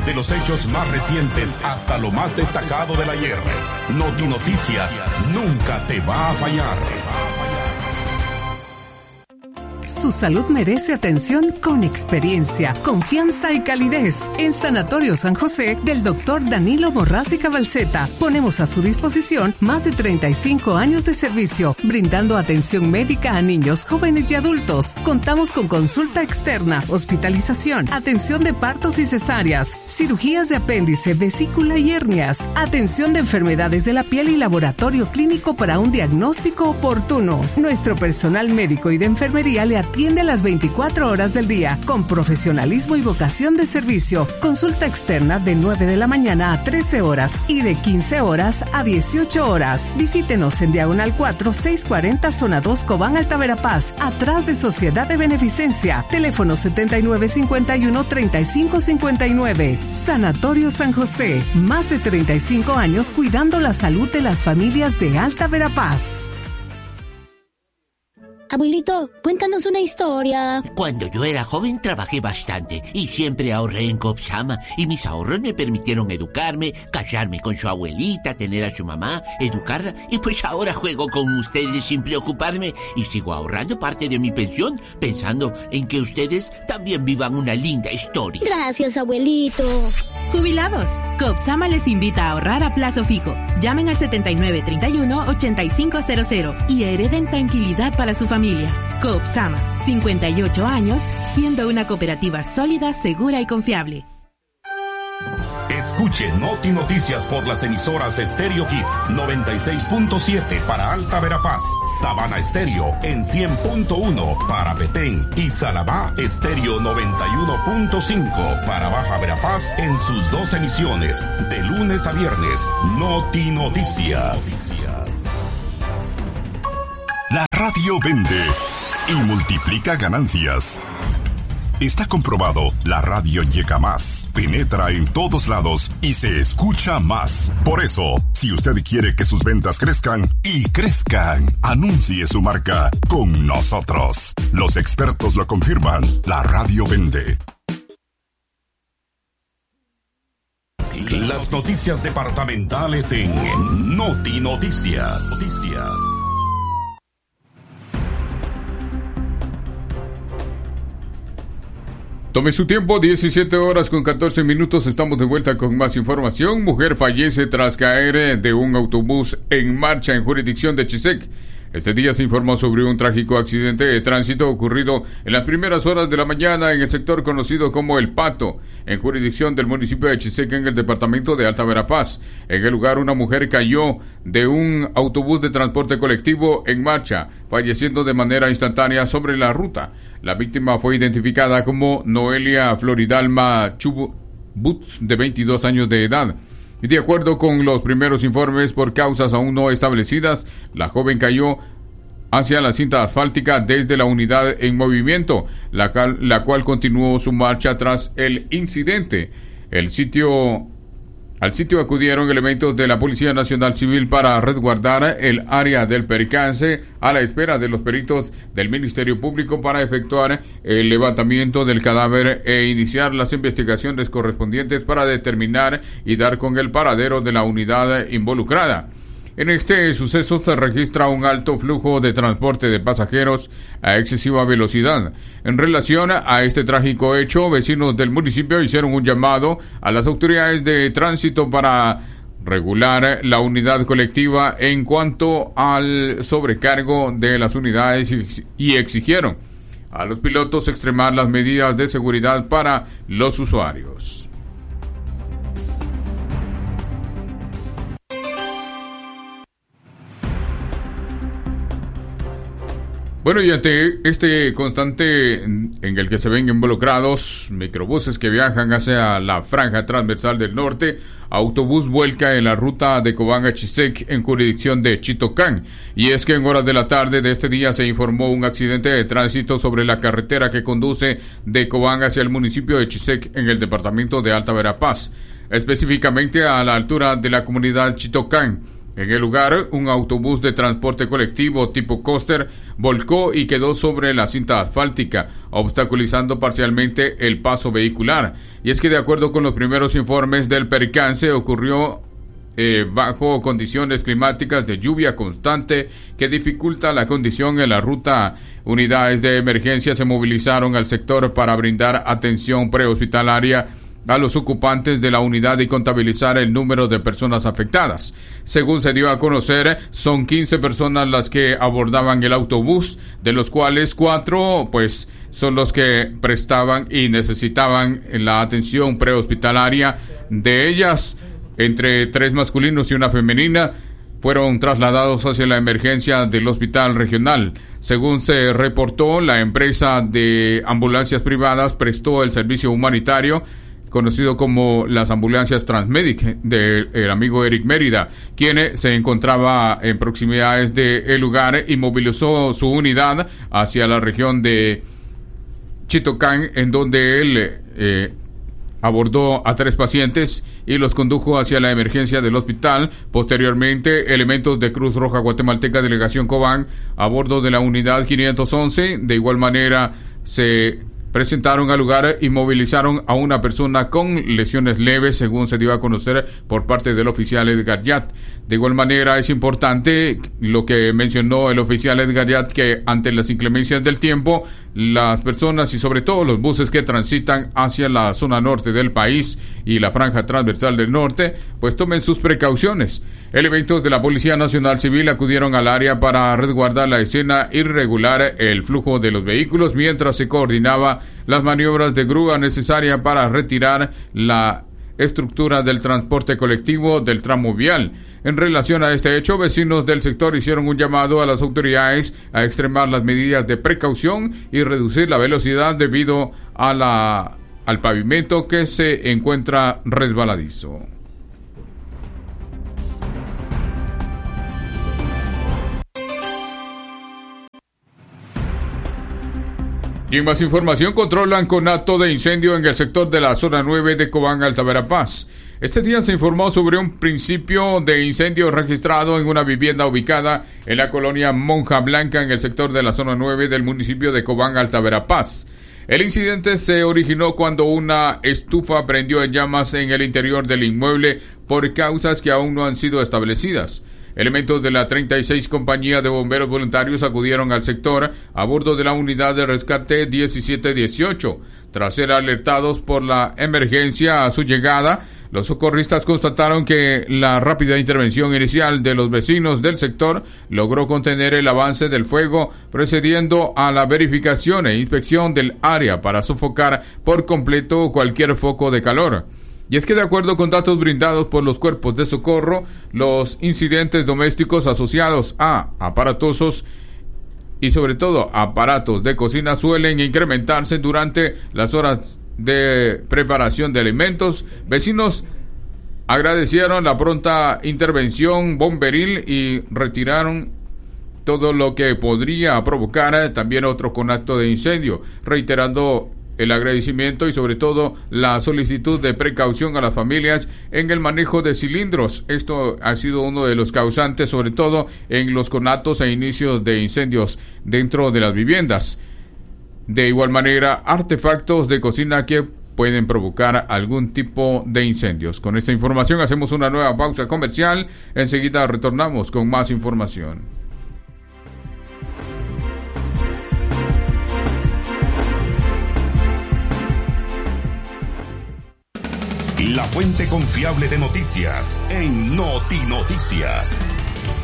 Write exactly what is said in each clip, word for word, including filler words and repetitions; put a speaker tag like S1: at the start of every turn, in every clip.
S1: Desde los hechos más recientes hasta lo más destacado del ayer, Noti Noticias nunca te va a fallar.
S2: Su salud merece atención con experiencia, confianza y calidez. En Sanatorio San José del doctor Danilo Borrás y Cabalceta ponemos a su disposición más de treinta y cinco años de servicio, brindando atención médica a niños, jóvenes y adultos. Contamos con consulta externa, hospitalización, atención de partos y cesáreas, cirugías de apéndice, vesícula y hernias, atención de enfermedades de la piel y laboratorio clínico para un diagnóstico oportuno. Nuestro personal médico y de enfermería le atiende las veinticuatro horas del día con profesionalismo y vocación de servicio. Consulta externa de nueve de la mañana a trece horas y de quince horas a dieciocho horas. Visítenos en Diagonal cuatro, seiscientos cuarenta, Zona dos, Cobán, Alta Verapaz, atrás de Sociedad de Beneficencia. Teléfono setenta y nueve cincuenta y uno, treinta y cinco cincuenta y nueve. Sanatorio San José. Más de treinta y cinco años cuidando la salud de las familias de Alta Verapaz.
S3: Abuelito, cuéntanos una historia.
S4: Cuando yo era joven trabajé bastante y siempre ahorré en Copsama y mis ahorros me permitieron educarme, casarme con su abuelita, tener a su mamá, educarla y pues ahora juego con ustedes sin preocuparme y sigo ahorrando parte de mi pensión pensando en que ustedes también vivan una linda historia.
S3: Gracias, abuelito.
S5: Jubilados, Copsama les invita a ahorrar a plazo fijo. Llamen al setenta y nueve treinta y uno, ochenta y cinco cero cero y hereden tranquilidad para su familia. Copsama, cincuenta y ocho años, siendo una cooperativa sólida, segura y confiable.
S1: Escuche Noti Noticias por las emisoras Stereo Hits noventa y seis punto siete para Alta Verapaz, Sabana Estéreo en cien punto uno para Petén y Salabá Estéreo noventa y uno punto cinco para Baja Verapaz en sus dos emisiones, de lunes a viernes. Noti Noticias.
S6: La radio vende y multiplica ganancias. Está comprobado, la radio llega más, penetra en todos lados y se escucha más. Por eso, si usted quiere que sus ventas crezcan y crezcan, anuncie su marca con nosotros. Los expertos lo confirman, la radio vende.
S1: Las noticias departamentales en Noti Noticias. Noticias.
S7: Tome su tiempo, diecisiete horas con catorce minutos, estamos de vuelta con más información. Mujer fallece tras caer de un autobús en marcha en jurisdicción de Chisec. Este día se informó sobre un trágico accidente de tránsito ocurrido en las primeras horas de la mañana en el sector conocido como El Pato, en jurisdicción del municipio de Chisec, en el departamento de Alta Verapaz. En el lugar, una mujer cayó de un autobús de transporte colectivo en marcha, falleciendo de manera instantánea sobre la ruta. La víctima fue identificada como Noelia Floridalma Chubutz, de veintidós años de edad. Y de acuerdo con los primeros informes, por causas aún no establecidas, la joven cayó hacia la cinta asfáltica desde la unidad en movimiento, la cual, la cual continuó su marcha tras el incidente. El sitio, al sitio acudieron elementos de la Policía Nacional Civil para resguardar el área del percance a la espera de los peritos del Ministerio Público para efectuar el levantamiento del cadáver e iniciar las investigaciones correspondientes para determinar y dar con el paradero de la unidad involucrada. En este suceso se registra un alto flujo de transporte de pasajeros a excesiva velocidad. En relación a este trágico hecho, vecinos del municipio hicieron un llamado a las autoridades de tránsito para regular la unidad colectiva en cuanto al sobrecargo de las unidades y exigieron a los pilotos extremar las medidas de seguridad para los usuarios. Bueno, y ante este constante en el que se ven involucrados microbuses que viajan hacia la franja transversal del norte, autobús vuelca en la ruta de Cobán a Chisec en jurisdicción de Chitocán. Y es que en horas de la tarde de este día se informó un accidente de tránsito sobre la carretera que conduce de Cobán hacia el municipio de Chisec en el departamento de Alta Verapaz, específicamente a la altura de la comunidad Chitocán. En el lugar, un autobús de transporte colectivo tipo coaster volcó y quedó sobre la cinta asfáltica, obstaculizando parcialmente el paso vehicular. Y es que de acuerdo con los primeros informes del percance, ocurrió eh, bajo condiciones climáticas de lluvia constante que dificulta la condición en la ruta. Unidades de emergencia se movilizaron al sector para brindar atención prehospitalaria a los ocupantes de la unidad y contabilizar el número de personas afectadas. Según se dio a conocer, son quince personas las que abordaban el autobús, de los cuales cuatro pues son los que prestaban y necesitaban la atención prehospitalaria. De ellas, entre tres masculinos y una femenina, fueron trasladados hacia la emergencia del hospital regional. Según se reportó, la empresa de ambulancias privadas prestó el servicio humanitario conocido como las ambulancias Transmedic del amigo Eric Mérida, quien se encontraba en proximidades del lugar y movilizó su unidad hacia la región de Chitocán, en donde él eh, abordó a tres pacientes y los condujo hacia la emergencia del hospital. Posteriormente, elementos de Cruz Roja Guatemalteca Delegación Cobán a bordo de la unidad quinientos once de igual manera se presentaron al lugar y movilizaron a una persona con lesiones leves, según se dio a conocer por parte del oficial Edgar Yat. De igual manera, es importante lo que mencionó el oficial Edgar Yat, que ante las inclemencias del tiempo, las personas y sobre todo los buses que transitan hacia la zona norte del país y la franja transversal del norte, pues tomen sus precauciones. Elementos de la Policía Nacional Civil acudieron al área para resguardar la escena y regular el flujo de los vehículos mientras se coordinaba las maniobras de grúa necesaria para retirar la estructura del transporte colectivo del tramo vial. En relación a este hecho, vecinos del sector hicieron un llamado a las autoridades a extremar las medidas de precaución y reducir la velocidad debido a la, al pavimento que se encuentra resbaladizo. Y en más información, controlan conato de incendio en el sector de la zona nueve de Cobán, Alta Verapaz. Este día se informó sobre un principio de incendio registrado en una vivienda ubicada en la colonia Monja Blanca en el sector de la zona nueve del municipio de Cobán, Alta Verapaz. El incidente se originó cuando una estufa prendió en llamas en el interior del inmueble por causas que aún no han sido establecidas. Elementos de la treinta y seis Compañía de Bomberos Voluntarios acudieron al sector a bordo de la unidad de rescate diecisiete dieciocho. Tras ser alertados por la emergencia a su llegada, los socorristas constataron que la rápida intervención inicial de los vecinos del sector logró contener el avance del fuego, procediendo a la verificación e inspección del área para sofocar por completo cualquier foco de calor. Y es que de acuerdo con datos brindados por los cuerpos de socorro, los incidentes domésticos asociados a aparatosos y sobre todo aparatos de cocina suelen incrementarse durante las horas de preparación de alimentos. Vecinos agradecieron la pronta intervención bomberil y retiraron todo lo que podría provocar también otro conato de incendio, reiterando el agradecimiento y sobre todo la solicitud de precaución a las familias en el manejo de cilindros. Esto ha sido uno de los causantes, sobre todo en los conatos e inicios de incendios dentro de las viviendas. De igual manera, artefactos de cocina que pueden provocar algún tipo de incendios. Con esta información hacemos una nueva pausa comercial. Enseguida retornamos con más información.
S1: La fuente confiable de noticias en Noti Noticias.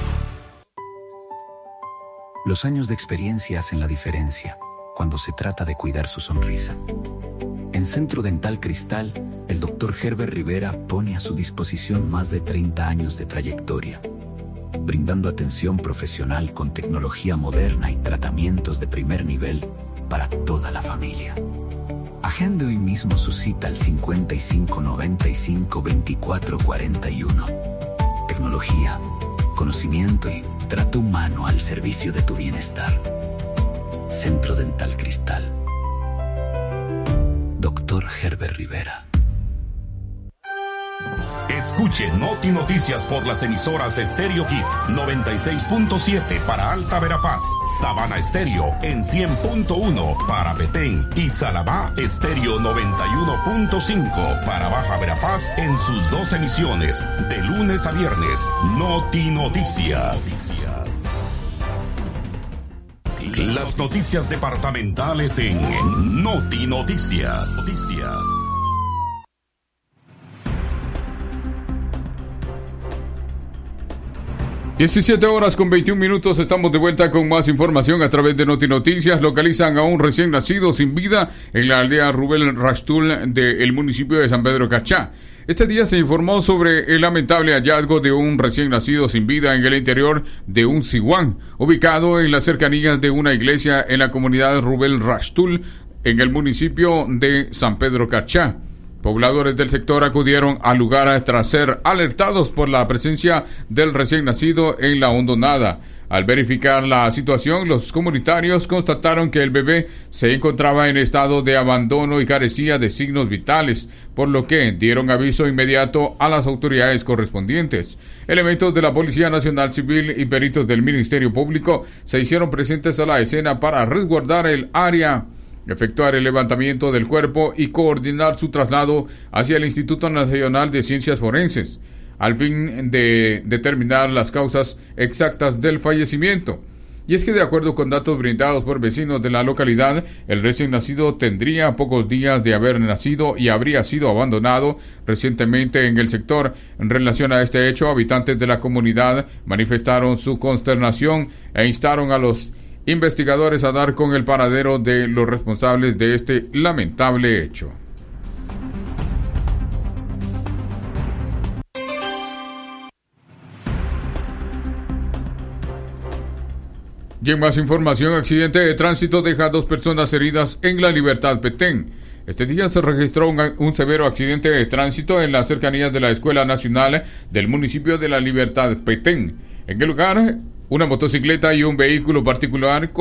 S8: Los años de experiencia hacen la diferencia cuando se trata de cuidar su sonrisa. En Centro Dental Cristal, el doctor Herbert Rivera pone a su disposición más de treinta años de trayectoria, brindando atención profesional con tecnología moderna y tratamientos de primer nivel para toda la familia. Agende hoy mismo su cita al cincuenta y cinco noventa y cinco veinticuatro cuarenta y uno. Tecnología, conocimiento y trato humano al servicio de tu bienestar. Centro Dental Cristal. doctor Herbert Rivera.
S1: Escuche Noti Noticias por las emisoras Stereo Hits noventa y seis punto siete para Alta Verapaz, Sabana Estéreo en cien punto uno para Petén y Salabá Estéreo noventa y uno punto cinco para Baja Verapaz en sus dos emisiones de lunes a viernes. Noti Noticias. Las noticias departamentales en Noti Noticias. Noticias.
S7: diecisiete horas con veintiún minutos, estamos de vuelta con más información a través de Noti Noticias. Localizan a un recién nacido sin vida en la aldea Rubén Rashtul del municipio de San Pedro Cachá. Este día se informó sobre el lamentable hallazgo de un recién nacido sin vida en el interior de un ciguán, ubicado en las cercanías de una iglesia en la comunidad Rubén Rashtul, en el municipio de San Pedro Cachá. Pobladores del sector acudieron al lugar tras ser alertados por la presencia del recién nacido en la hondonada. Al verificar la situación, los comunitarios constataron que el bebé se encontraba en estado de abandono y carecía de signos vitales, por lo que dieron aviso inmediato a las autoridades correspondientes. Elementos de la Policía Nacional Civil y peritos del Ministerio Público se hicieron presentes a la escena para resguardar el área, efectuar el levantamiento del cuerpo y coordinar su traslado hacia el Instituto Nacional de Ciencias Forenses, al fin de determinar las causas exactas del fallecimiento. Y es que de acuerdo con datos brindados por vecinos de la localidad, el recién nacido tendría pocos días de haber nacido y habría sido abandonado recientemente en el sector. En relación a este hecho, habitantes de la comunidad manifestaron su consternación e instaron a los investigadores a dar con el paradero de los responsables de este lamentable hecho. Y en más información, accidente de tránsito deja a dos personas heridas en La Libertad, Petén. Este día se registró un, un severo accidente de tránsito en las cercanías de la Escuela Nacional del municipio de La Libertad, Petén. En el lugar, una motocicleta y un vehículo particular